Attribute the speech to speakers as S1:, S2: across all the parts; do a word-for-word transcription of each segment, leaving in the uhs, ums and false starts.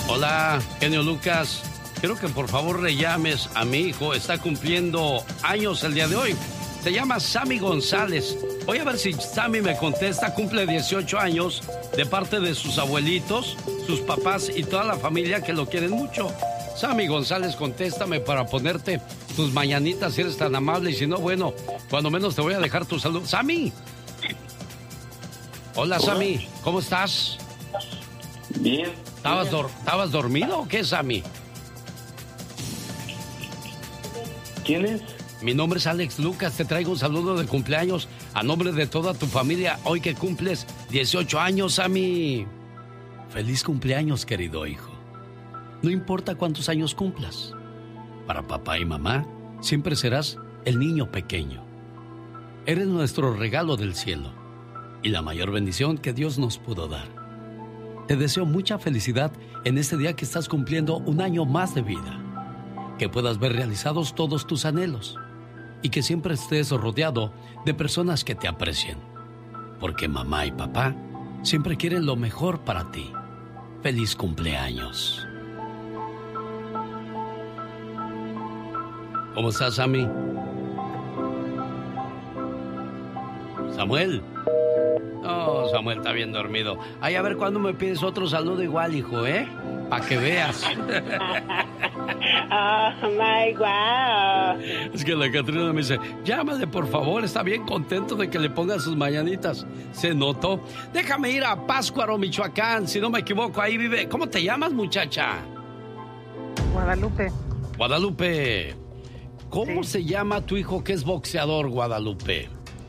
S1: Hola, genio Lucas. Quiero que por favor le llames a mi hijo. Está cumpliendo años el día de hoy. Se llama Sammy González. Voy a ver si Sammy me contesta. Cumple dieciocho años de parte de sus abuelitos, sus papás y toda la familia que lo quieren mucho. Sammy González, contéstame para ponerte tus mañanitas si eres tan amable. Y si no, bueno, cuando menos te voy a dejar tu salud. ¡Sammy! Hola, Hola. Sammy. ¿Cómo estás?
S2: Bien.
S1: ¿Estabas, dor- ¿Estabas dormido o qué, Sammy?
S2: ¿Quién es?
S1: Mi nombre es Alex Lucas, te traigo un saludo de cumpleaños a nombre de toda tu familia, hoy que cumples dieciocho años, Sammy. Feliz cumpleaños, querido hijo. No importa cuántos años cumplas, para papá y mamá siempre serás el niño pequeño. Eres nuestro regalo del cielo y la mayor bendición que Dios nos pudo dar. Te deseo mucha felicidad en este día que estás cumpliendo un año más de vida. Que puedas ver realizados todos tus anhelos y que siempre estés rodeado de personas que te aprecien. Porque mamá y papá siempre quieren lo mejor para ti. Feliz cumpleaños. ¿Cómo estás, Sammy? ¿Samuel? No, Samuel está bien dormido. Ay, a ver cuándo me pides otro saludo igual, hijo, ¿eh? Para que veas.
S3: Oh, my wow.
S1: Es que la Catrina me dice, llámale por favor, está bien contento de que le pongan sus mañanitas. Se notó. Déjame ir a Pátzcuaro, Michoacán, si no me equivoco, ahí vive. ¿Cómo te llamas, muchacha?
S4: Guadalupe.
S1: Guadalupe. ¿Cómo
S4: Sí.
S1: se llama tu hijo que es boxeador, Guadalupe?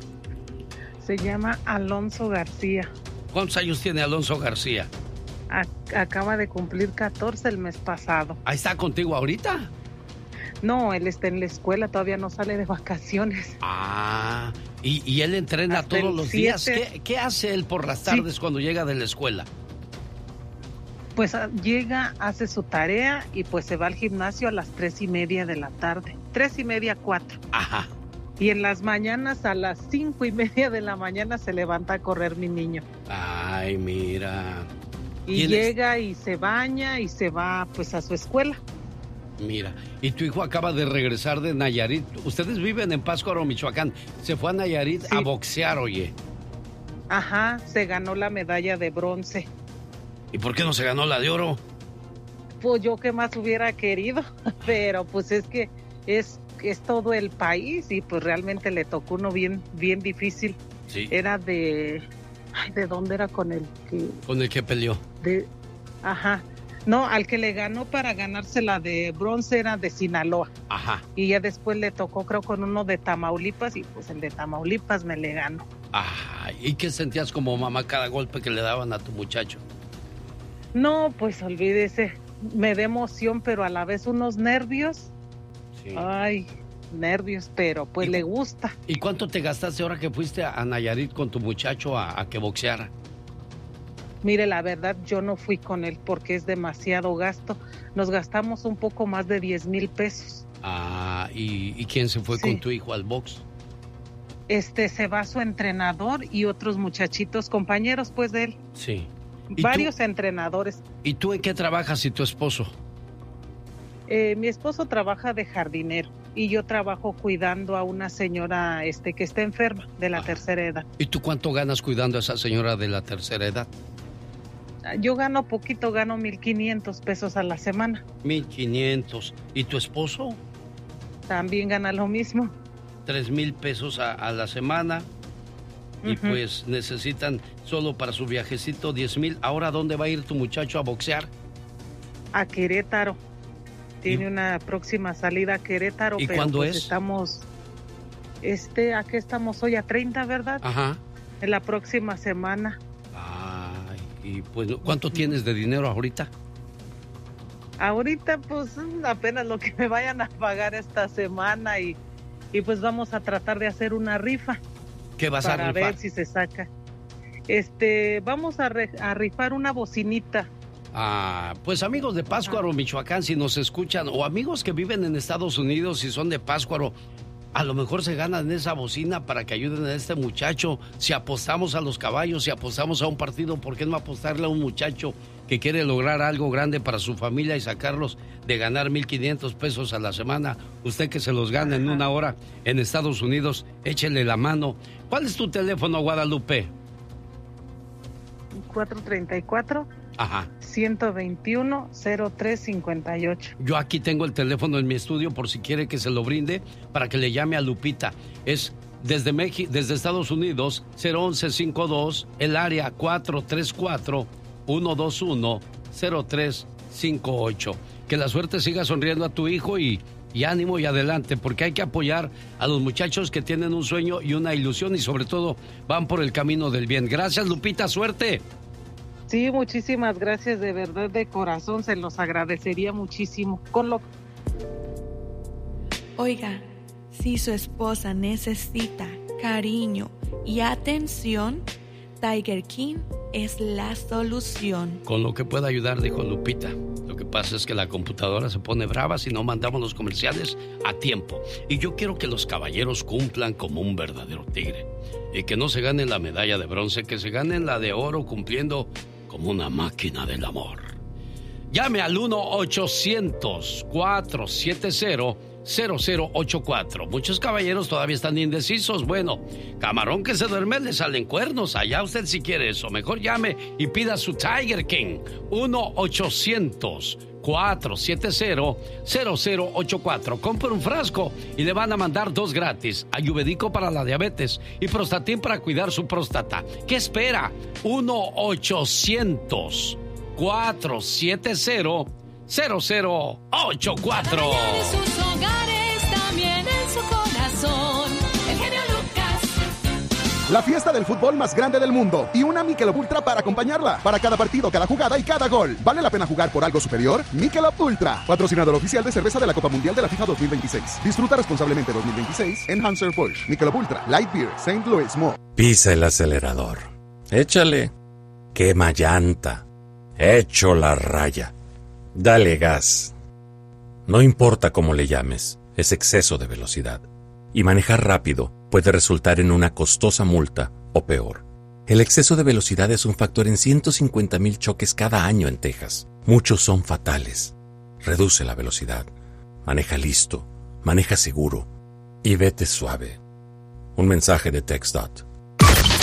S4: Se llama Alonso García.
S1: ¿Cuántos años tiene Alonso García?
S4: A- acaba de cumplir catorce el mes pasado.
S1: ¿Ahí está contigo ahorita?
S4: No, él está en la escuela, todavía no sale de vacaciones.
S1: Ah, y, y él entrena
S4: Hasta
S1: todos
S4: el
S1: los días.
S4: siete.
S1: ¿Qué, qué hace él por las
S4: Sí.
S1: tardes cuando llega de la escuela?
S4: Pues ah, llega, hace su tarea y pues se va al gimnasio a las tres y media de la tarde. Tres y media, cuatro.
S1: Ajá.
S4: Y en las mañanas a las cinco y media de la mañana se levanta a correr mi niño.
S1: Ay, mira.
S4: Y
S1: ¿Quién es?
S4: llega y se baña y se va pues a su escuela.
S1: Mira, y tu hijo acaba de regresar de Nayarit. Ustedes viven en Pátzcuaro, Michoacán. Se fue a Nayarit
S4: Sí.
S1: a boxear, oye.
S4: Ajá, se ganó la medalla de bronce.
S1: ¿Y por qué no se ganó la de oro?
S4: Pues yo que más hubiera querido, pero pues es que es, es todo el país y pues realmente le tocó uno bien, bien difícil.
S1: Sí.
S4: Era de, ay, ¿de dónde era con el que?
S1: Con el que peleó.
S4: De, ajá, no, al que le ganó para ganarse la de bronce era de Sinaloa.
S1: Ajá.
S4: Y ya después le tocó creo con uno de Tamaulipas y pues el de Tamaulipas me le ganó.
S1: Ay, ¿y qué sentías como mamá cada golpe que le daban a tu muchacho?
S4: No, pues olvídese, me da emoción, pero a la vez unos nervios.
S1: Sí.
S4: Ay, nervios, pero pues
S1: ¿Y-
S4: le gusta.
S1: ¿Y cuánto te gastaste ahora que fuiste a Nayarit con tu muchacho a, a que boxeara?
S4: Mire, la verdad, yo no fui con él porque es demasiado gasto. Nos gastamos un poco más de diez mil pesos.
S1: Ah, ¿y, y quién se fue
S4: Sí.
S1: con tu hijo al box?
S4: Este, se va su entrenador y otros muchachitos, compañeros pues de él.
S1: Sí. ¿Y
S4: Varios entrenadores.
S1: ¿Y tú en qué trabajas y tu esposo?
S4: Eh, mi esposo trabaja de jardinero y yo trabajo cuidando a una señora este, que está enferma de la
S1: Ajá.
S4: tercera edad.
S1: ¿Y tú cuánto ganas cuidando a esa señora de la tercera edad?
S4: Yo gano poquito, gano mil quinientos pesos a la semana.
S1: Mil quinientos. ¿Y tu esposo?
S4: También gana lo mismo.
S1: Tres mil pesos a, a la semana. Y
S4: Ujú.
S1: pues necesitan solo para su viajecito diez mil. ¿Ahora dónde va a ir tu muchacho a boxear?
S4: A Querétaro. Tiene
S1: ¿Y-
S4: una próxima salida a Querétaro.
S1: ¿Y
S4: pero
S1: cuándo
S4: pues
S1: es?
S4: Estamos, este, ¿a qué estamos hoy? A treinta, ¿verdad?
S1: Ajá.
S4: En la próxima semana.
S1: Ay, y pues, ¿cuánto tienes de dinero ahorita?
S4: Ahorita, pues, apenas lo que me vayan a pagar esta semana y, y pues vamos a tratar de hacer una rifa
S1: ¿Qué vas
S4: para
S1: a rifar?
S4: ver si se saca. Este, vamos a, re- a rifar una bocinita.
S1: Ah, pues amigos de Pátzcuaro, Michoacán, si nos escuchan, o amigos que viven en Estados Unidos y son de Pátzcuaro, a lo mejor se ganan esa bocina para que ayuden a este muchacho. Si apostamos a los caballos, si apostamos a un partido, ¿por qué no apostarle a un muchacho que quiere lograr algo grande para su familia y sacarlos de ganar mil quinientos pesos a la semana. Usted que se los gana en una hora en Estados Unidos, échele la mano. ¿Cuál es tu teléfono, Guadalupe?
S4: cuatro treinta y cuatro,
S1: Ajá.
S4: ciento veintiuno, cero tres cincuenta y ocho.
S1: Yo aquí tengo el teléfono en mi estudio por si quiere que se lo brinde para que le llame a Lupita. Es desde México, desde Estados Unidos, cero once cincuenta y dos, el área cuatro tres cuatro, uno dos uno, cero tres cinco ocho. Que la suerte siga sonriendo a tu hijo y, y ánimo y adelante, porque hay que apoyar a los muchachos que tienen un sueño y una ilusión y sobre todo van por el camino del bien. Gracias, Lupita, suerte.
S4: Sí, muchísimas gracias, de verdad, de corazón, se los agradecería muchísimo. Con lo...
S5: Oiga, si su esposa necesita cariño y atención, Tiger King es la solución.
S1: Con lo que pueda ayudar, dijo Lupita. Lo que pasa es que la computadora se pone brava si no mandamos los comerciales a tiempo. Y yo quiero que los caballeros cumplan como un verdadero tigre. Y que no se ganen la medalla de bronce, que se ganen la de oro cumpliendo como una máquina del amor. Llame al uno ochocientos, cuatro siete cero, cero cero ocho cuatro. Muchos caballeros todavía están indecisos. Bueno, camarón que se duerme le salen cuernos. Allá usted si quiere eso. Mejor llame y pida su Tiger King. uno ochocientos, cuatro siete cero, cero cero ocho cuatro. Compre un frasco y le van a mandar dos gratis. Ayurvédico para la diabetes y Prostatin para cuidar su próstata. ¿Qué espera? uno ochocientos, cuatro siete cero, cero cero ocho cuatro.
S6: En sus hogares, también en su corazón. El genio Lucas.
S7: La fiesta del fútbol más grande del mundo y una Michelob Ultra para acompañarla. Para cada partido, cada jugada y cada gol. ¿Vale la pena jugar por algo superior? Michelob Ultra, patrocinador oficial de cerveza de la Copa Mundial de la FIFA dos mil veintiséis. Disfruta responsablemente dos mil veintiséis en Anheuser-Busch, Michelob Ultra, Light Beer, Saint Louis Mo.
S8: Pisa el acelerador. Échale. Quema llanta. Echo la raya. Dale gas. No importa cómo le llames, es exceso de velocidad. Y manejar rápido puede resultar en una costosa multa o peor. El exceso de velocidad es un factor en ciento cincuenta mil choques cada año en Texas. Muchos son fatales. Reduce la velocidad. Maneja listo, maneja seguro y vete suave. Un mensaje de TxDOT.